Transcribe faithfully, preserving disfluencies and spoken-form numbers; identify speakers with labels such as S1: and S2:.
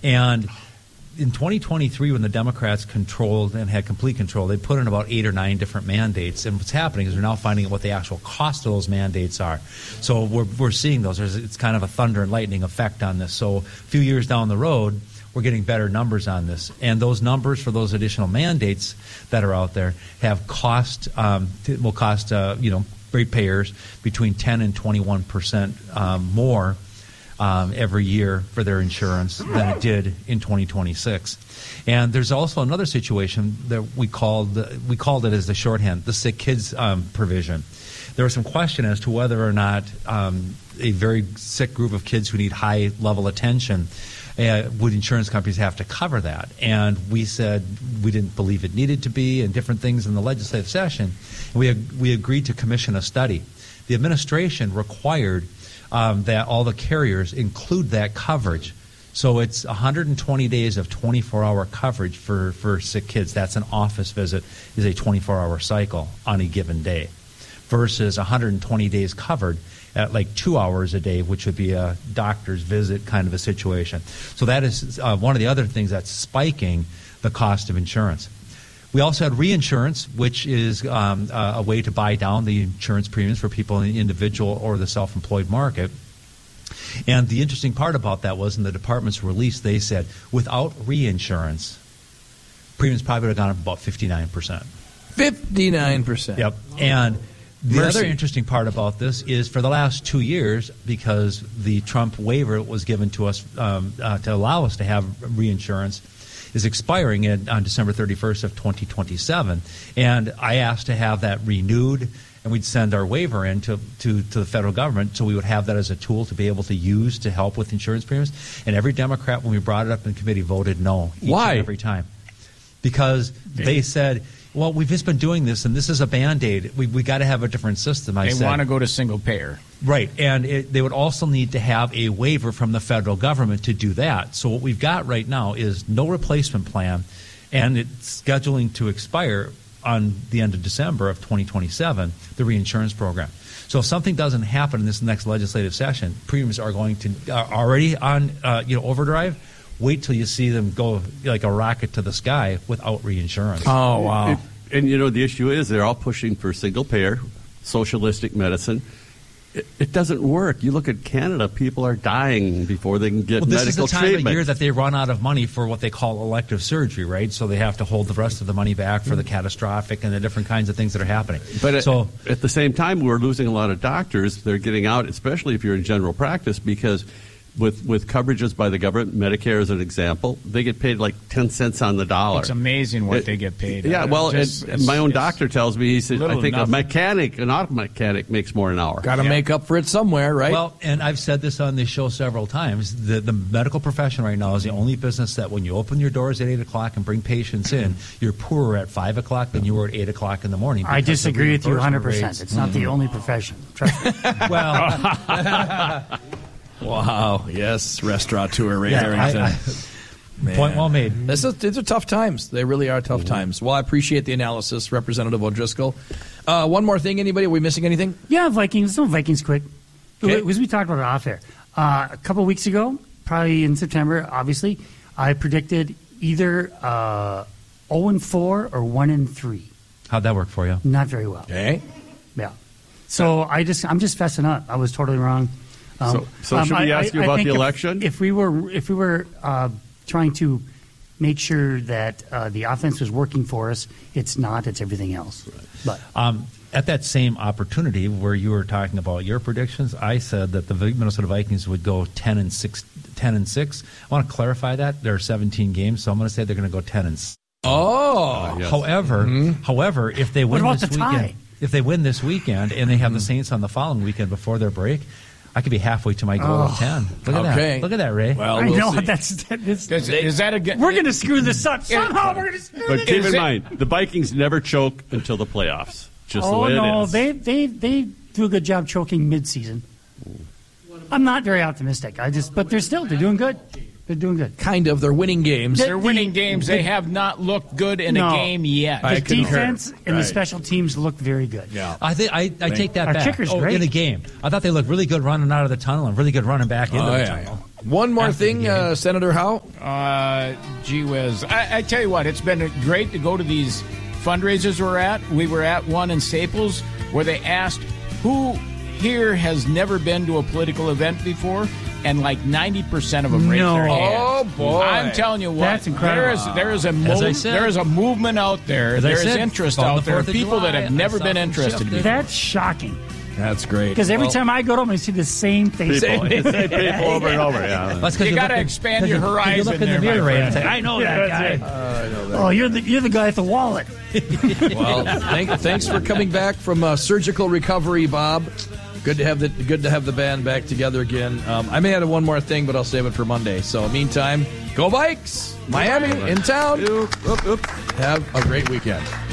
S1: And in twenty twenty-three, when the Democrats controlled and had complete control, they put in about eight or nine different mandates. And what's happening is we're now finding out what the actual cost of those mandates are. So we're, we're seeing those. There's, it's kind of a thunder and lightning effect on this. So a few years down the road, we're getting better numbers on this. And those numbers for those additional mandates that are out there have cost, um, will cost, uh, you know, ratepayers between ten and twenty-one percent um, more um, every year for their insurance than it did in twenty twenty-six. And there's also another situation that we called, we called it as the shorthand, the sick kids um, provision. There was some question as to whether or not um, a very sick group of kids who need high-level attention, Uh, would insurance companies have to cover that? And we said we didn't believe it needed to be, and different things in the legislative session. We we agreed to commission a study. The administration required um, that all the carriers include that coverage. So it's one hundred twenty days of twenty-four hour coverage for, for sick kids. That's an office visit, is a twenty-four hour cycle on a given day, versus one hundred twenty days covered at like two hours a day, which would be a doctor's visit kind of a situation. So that is uh, one of the other things that's spiking the cost of insurance. We also had reinsurance, which is um, uh, a way to buy down the insurance premiums for people in the individual or the self-employed market. And the interesting part about that was in the department's release, they said without reinsurance, premiums probably would have gone up about fifty-nine percent.
S2: fifty-nine percent.
S1: Yep. And the
S2: Mercy.
S1: other interesting part about this is for the last two years, because the Trump waiver was given to us um, uh, to allow us to have reinsurance, is expiring in, on December thirty-first of twenty twenty-seven. And I asked to have that renewed, and we'd send our waiver in to, to, to the federal government so we would have that as a tool to be able to use to help with insurance premiums. And every Democrat, when we brought it up in committee, voted no each
S2: Why?
S1: and every time. Because they said, well, we've just been doing this, and this is a Band-Aid. We we got to have a different system, I
S3: They
S1: said.
S3: want to go to single payer.
S1: Right, and it, they would also need to have a waiver from the federal government to do that. So what we've got right now is no replacement plan, and it's scheduling to expire on the end of December of twenty twenty-seven, the reinsurance program. So if something doesn't happen in this next legislative session, premiums are going to are already on uh, you know overdrive. Wait till you see them go like a rocket to the sky without reinsurance.
S2: Oh, wow.
S4: It, and, you know, the issue is they're all pushing for single-payer, socialistic medicine. It, it doesn't work. You look at Canada, people are dying before they can get
S1: well, this
S4: medical
S1: is the time
S4: treatment.
S1: of year that they run out of money for what they call elective surgery, right? So they have to hold the rest of the money back for the catastrophic and the different kinds of things that are happening.
S4: But
S1: so,
S4: at, at the same time, we're losing a lot of doctors. They're getting out, especially if you're in general practice, because with with coverages by the government, Medicare as an example, they get paid like ten cents on the dollar.
S3: It's amazing what
S4: It-
S3: they get paid.
S4: Yeah,
S3: Uh,
S4: well,
S3: just-
S4: it,
S3: it's-
S4: my own
S3: it's
S4: doctor tells me, he said,
S3: little
S4: I think a
S3: nothing.
S4: mechanic, an auto mechanic makes more an hour.
S2: Got to
S3: Yeah.
S2: make up for it somewhere, right?
S1: well, and I've said this on this show several times. The, the medical profession right now is the only business that when you open your doors at eight o'clock and bring patients in, you're poorer at five o'clock than you were at eight o'clock in the morning.
S5: I
S1: because the
S5: disagree with you one hundred
S1: reimbursement
S5: percent.
S1: rates-
S5: It's not the only profession. Trust me.
S1: Well,
S2: wow. Yes, restaurateur Ray
S1: yeah,
S2: Harrington.
S1: I, I,
S2: Man.
S1: point well made.
S2: This is, these are tough times. They really are tough times. Well, I appreciate the analysis, Representative O'Driscoll. Uh, one more thing, anybody? Are we missing anything?
S5: Yeah, Vikings. No Vikings quick.
S2: Okay.
S5: Because we talked about it off air. Uh, a couple of weeks ago, probably in September, obviously, I predicted either uh, oh and four or one and three.
S1: How'd that work for you?
S5: Not very well.
S2: Okay.
S5: Yeah. So I just, I'm just fessing up. I was totally wrong.
S4: So- so should we ask you about
S5: think
S4: the
S5: if-
S4: election?
S5: If we were, if we were uh, trying to make sure that uh, the offense was working for us, it's not. It's everything else. But
S1: Um, at that same opportunity where you were talking about your predictions, I said that the Minnesota Vikings would go ten and six. ten and six. I want to clarify that there are seventeen games, so I'm going to say they're going to go ten and six.
S2: Oh.
S4: yes.
S1: However, however, if they win
S5: about
S1: this
S5: the tie?
S1: weekend, if they win this weekend and they have the Saints on the following weekend before their break, I could be halfway to my goal of ten. Look at
S2: Okay.
S1: that! Look at that, Ray.
S2: Well,
S5: I
S2: we'll
S5: know
S2: see.
S5: that's, that's
S3: Is, is that a good?
S5: we're going to screw this up somehow. We're going to screw
S4: But
S5: this.
S4: keep
S3: Is
S4: in
S3: it-
S4: mind, the Vikings never choke until the playoffs. Just the
S5: Oh
S4: way
S5: no,
S4: it is.
S5: they they they do a good job choking mid-season. I'm not very optimistic. I just, but they're still they're doing good. They're doing good.
S2: Kind of. They're winning games.
S5: The-
S3: They're winning games. They have not looked good in
S5: No.
S3: a game yet.
S2: I
S5: The
S2: concur.
S5: defense and
S2: Right.
S5: the special teams look very good.
S2: Yeah.
S1: I think I, I take that
S5: Our
S1: back.
S5: kicker's
S1: oh,
S5: great.
S1: in a game, I thought they looked really good running out of the tunnel and really good running back into
S2: Oh,
S1: the
S2: yeah.
S1: tunnel.
S2: One more
S1: After the
S2: thing,
S1: game.
S2: uh, Senator Howe.
S3: Uh, gee whiz. I, I tell you what, it's been great to go to these fundraisers we're at. We were at one in Staples where they asked who here has never been to a political event before, and like ninety percent of them raised
S5: No.
S3: their hand.
S2: Oh, boy.
S3: I'm telling you what,
S5: That's incredible.
S3: there is there is a
S1: As I
S3: mov-
S1: said-
S3: there is a movement out there.
S1: As I
S3: There is
S1: said,
S3: interest
S1: on
S3: out
S1: the
S3: there.
S1: fourth of
S3: People
S1: July,
S3: that have
S1: I
S3: never
S1: saw
S3: been
S1: some
S3: interested
S1: shift.
S3: before.
S5: That's shocking.
S2: That's great.
S5: Because every
S2: Well,
S5: time I go to them, I see the same face.
S4: People, it's the same people over and over. Yeah.
S1: That's 'cause
S3: You gotta
S1: look at-
S3: expand
S1: 'cause
S3: your
S1: you- 'cause
S3: horizon
S1: You look in
S3: there,
S1: the
S3: my
S1: mirror right, and
S3: friend.
S1: say, I know that guy.
S5: Oh, you're the you're the guy at the wallet.
S2: Well, thank, thanks for coming back from uh, surgical recovery, Bob. Good to have the good to have the band back together again. Um, I may add one more thing, but I'll save it for Monday. So, meantime, go Vikes! Miami in town. Have a great weekend.